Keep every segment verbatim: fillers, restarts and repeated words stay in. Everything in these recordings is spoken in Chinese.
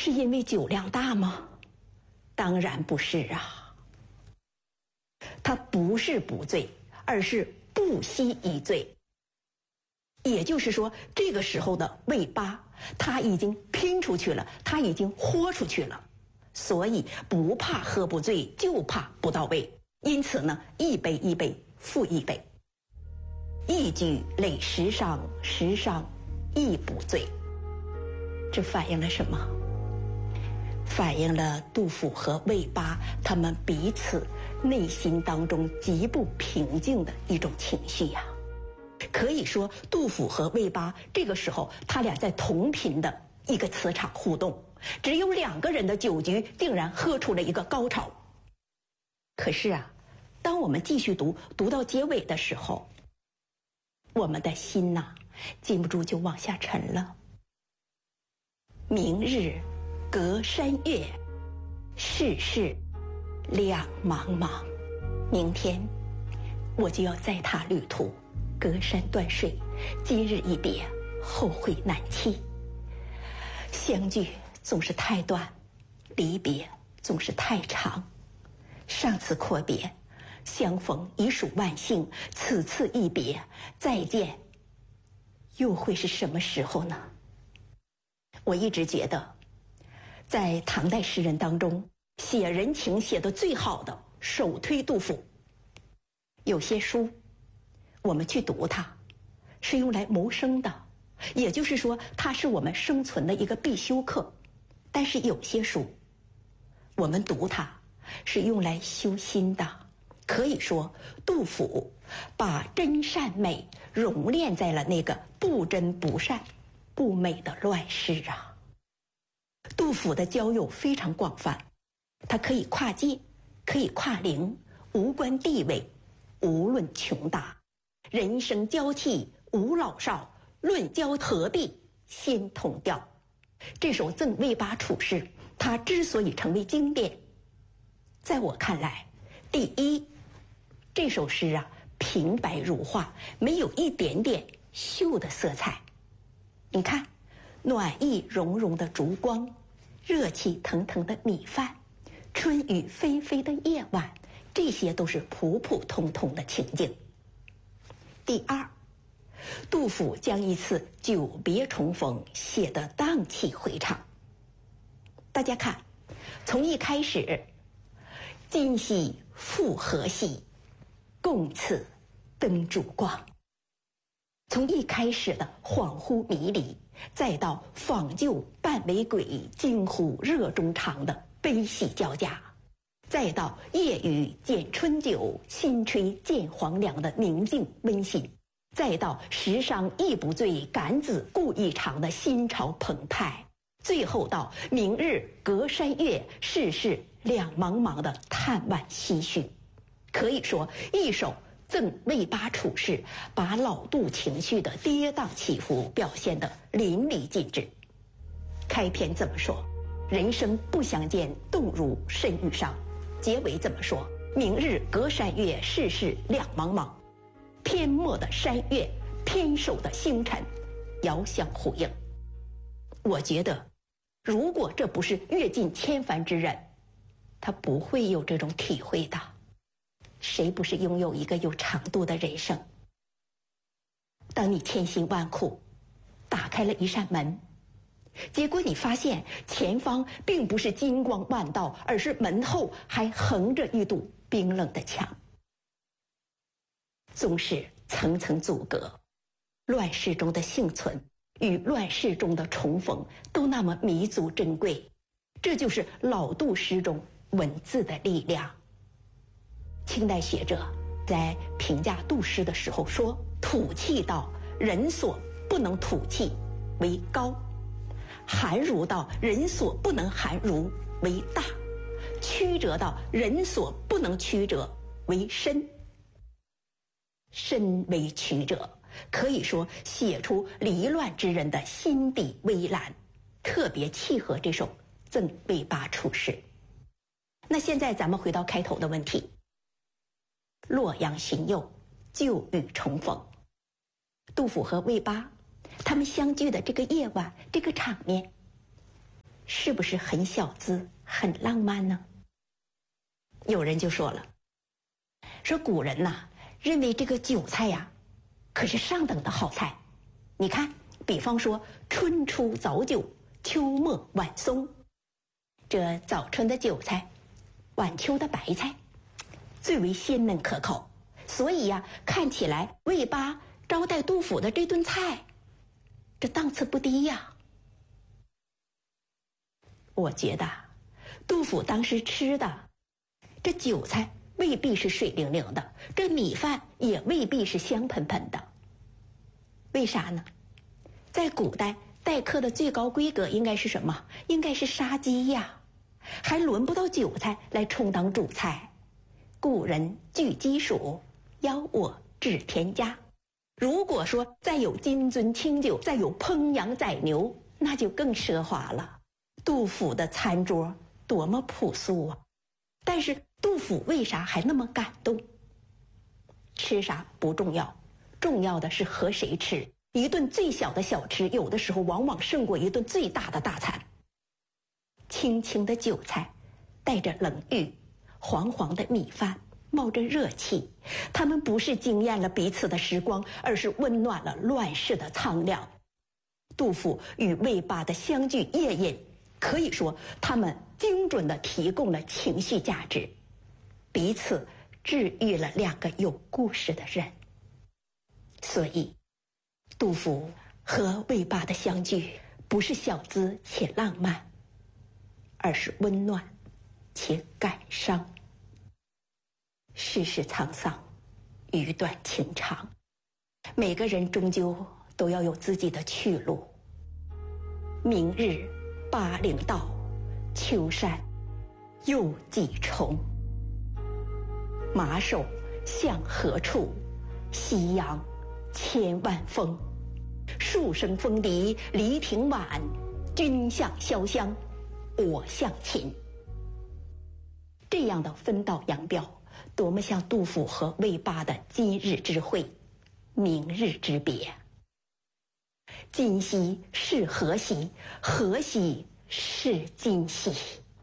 是因为酒量大吗？当然不是啊。他不是不醉，而是不惜一醉。也就是说，这个时候的魏八，他已经拼出去了，他已经豁出去了，所以不怕喝不醉，就怕不到位。因此呢，一杯一杯复一杯，一举累十觞，十觞亦不醉。这反映了什么？反映了杜甫和魏八他们彼此内心当中极不平静的一种情绪呀。可以说，杜甫和魏八这个时候，他俩在同频的一个磁场互动，只有两个人的酒局竟然喝出了一个高潮。可是啊，当我们继续读，读到结尾的时候，我们的心呐，禁不住就往下沉了。明日隔山岳，世事两茫茫。明天我就要再踏旅途，隔山断水，今日一别，后会难期。相聚总是太短，离别总是太长。上次阔别，相逢已属万幸，此次一别，再见又会是什么时候呢？我一直觉得，在唐代诗人当中，写人情写得最好的，首推杜甫。有些书我们去读它，是用来谋生的，也就是说，它是我们生存的一个必修课。但是有些书我们读它是用来修心的。可以说，杜甫把真善美熔炼在了那个不真不善不美的乱世啊。杜甫的交友非常广泛，他可以跨界，可以跨龄，无关地位，无论穷大，人生交替无老少，论交何必先同调。这首赠魏八处诗，它之所以成为经典，在我看来，第一，这首诗啊平白如画，没有一点点秀的色彩。你看，暖意融融的烛光，热气腾腾的米饭，春雨霏霏的夜晚，这些都是普普通通的情景。第二，杜甫将一次久别重逢写得荡气回肠。大家看，从一开始，今夕复何夕，共此灯烛光。从一开始的恍惚迷离，再到访旧半为鬼，惊呼热衷肠的悲喜交加，再到夜雨见春酒，新吹见黄粱的宁静温馨，再到十觞亦不醉，感子故意长的心潮澎湃，最后到明日隔山岳，世事两茫茫的叹惋唏嘘。可以说，一首赠魏八处诗，把老杜情绪的跌宕起伏表现得淋漓尽致。开篇怎么说？人生不相见，动如身与伤。结尾怎么说？明日隔山岳，世事两茫茫。篇末的山岳，篇首的星辰，遥相呼应。我觉得，如果这不是阅尽千帆之人，他不会有这种体会的。谁不是拥有一个有长度的人生？当你千辛万苦打开了一扇门，结果你发现前方并不是金光万道，而是门后还横着一堵冰冷的墙。纵使层层阻隔，乱世中的幸存与乱世中的重逢都那么弥足珍贵。这就是老杜诗中文字的力量。清代学者在评价杜诗的时候说，吐气道人所不能吐气为高，含儒道人所不能含儒为大，曲折道人所不能曲折为深。深为曲折，可以说写出离乱之人的心底微澜，特别契合这首赠魏八处诗。那现在咱们回到开头的问题，洛阳寻友，旧雨重逢。杜甫和魏八他们相聚的这个夜晚，这个场面， 是不是很小资、很浪漫呢？有人就说了，说古人呐，认为这个韭菜呀，可是上等的好菜。你看，比方说春初早韭，秋末晚松，这早春的韭菜，晚秋的白菜，最为鲜嫩可口。所以呀，看起来魏八招待杜甫的这顿菜，这档次不低呀。我觉得杜甫当时吃的这韭菜未必是水灵灵的，这米饭也未必是香喷喷的。为啥呢？在古代待客的最高规格应该是什么？应该是杀鸡呀，还轮不到韭菜来充当主菜。古人具鸡黍，邀我至田家。如果说再有金樽清酒，再有烹羊宰牛，那就更奢华了。杜甫的餐桌多么朴素啊！但是杜甫为啥还那么感动？吃啥不重要，重要的是和谁吃。一顿最小的小吃，有的时候往往胜过一顿最大的大餐。清清的韭菜，带着冷郁，黄黄的米饭，冒着热气。他们不是惊艳了彼此的时光，而是温暖了乱世的苍凉。杜甫与魏八的相聚夜饮，可以说他们精准地提供了情绪价值，彼此治愈了两个有故事的人。所以杜甫和魏八的相聚不是小资且浪漫，而是温暖且感伤。世事沧桑，语短情长，每个人终究都要有自己的去路。明日巴陵道，秋山又几重。马首向何处？夕阳千万峰。数声风笛离亭晚，君向潇湘，我向秦。这样的分道扬镳，多么像杜甫和魏八的今日之会，明日之别。今夕是何夕？何夕是今夕？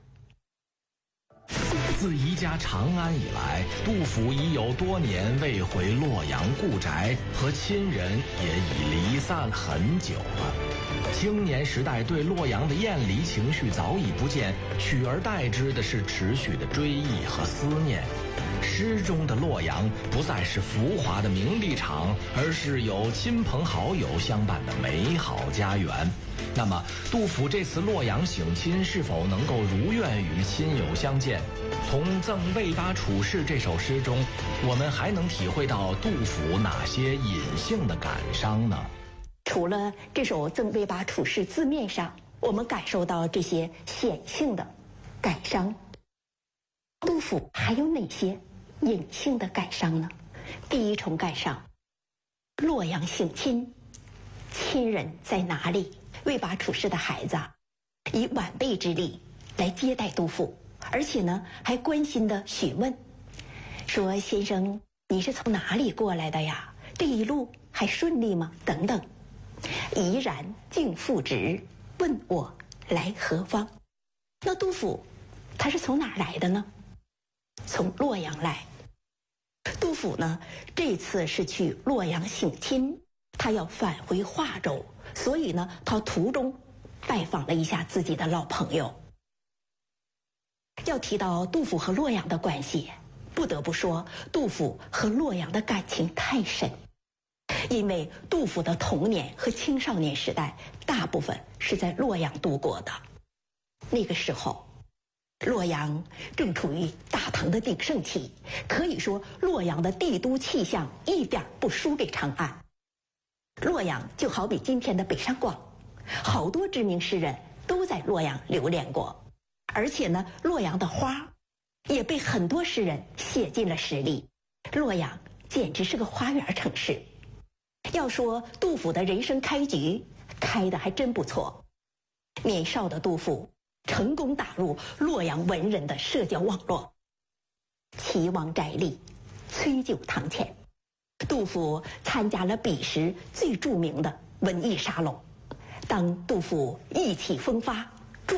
自移家长安以来，杜甫已有多年未回洛阳故宅，和亲人也已离散很久了。青年时代对洛阳的厌离情绪早已不见，取而代之的是持续的追忆和思念。诗中的洛阳不再是浮华的名利场，而是有亲朋好友相伴的美好家园。那么，杜甫这次洛阳省亲是否能够如愿与亲友相见？从《赠魏八处士》这首诗中，我们还能体会到杜甫哪些隐性的感伤呢？ 除了这首《赠魏八处士》字面上我们感受到这些显性的感伤，杜甫还有哪些隐性的感伤呢？第一重感伤，洛阳省亲，亲人在哪里？魏八处士的孩子以晚辈之力来接待杜甫，而且呢还关心地询问，说先生你是从哪里过来的呀？这一路还顺利吗？等等，怡然敬父职，问我来何方。那杜甫他是从哪儿来的呢？从洛阳来。杜甫呢这次是去洛阳省亲，他要返回华州，所以呢他途中拜访了一下自己的老朋友。要提到杜甫和洛阳的关系，不得不说杜甫和洛阳的感情太深，因为杜甫的童年和青少年时代大部分是在洛阳度过的。那个时候洛阳正处于大唐的鼎盛期，可以说洛阳的帝都气象一点不输给长安。洛阳就好比今天的北上广，好多知名诗人都在洛阳流连过，而且呢洛阳的花也被很多诗人写进了诗里。洛阳简直是个花园城市。要说杜甫的人生开局开得还真不错，年少的杜甫成功打入洛阳文人的社交网络。岐王宅里，崔九堂前，杜甫参加了彼时最著名的文艺沙龙。当杜甫意气风发，